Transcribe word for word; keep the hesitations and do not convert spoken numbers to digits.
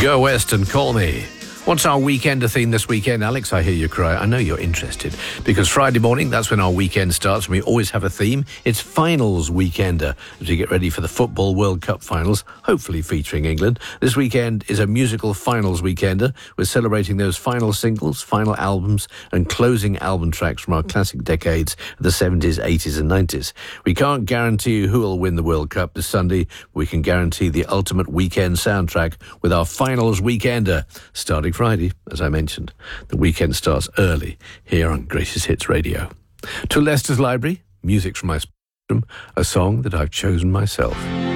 Go West and Call Me. What's our weekender theme this weekend, Alex? I hear you cry. I know you're interested. Because Friday morning, that's when our weekend starts, and we always have a theme. It's Finals Weekender, as we get ready for the Football World Cup finals, hopefully featuring England. This weekend is a musical Finals Weekender. We're celebrating those final singles, final albums, and closing album tracks from our classic decades of the seventies, eighties, and nineties. We can't guarantee who will win the World Cup this Sunday. We can guarantee the ultimate weekend soundtrack with our Finals Weekender, starting Friday, as I mentioned. The weekend starts early here on Greatest Hits Radio. To Leicester's Library, music from my spectrum, a song that I've chosen myself.